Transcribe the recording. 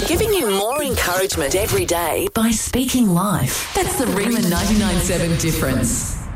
Giving you more encouragement every day by speaking life. That's the Rima 99.7 difference.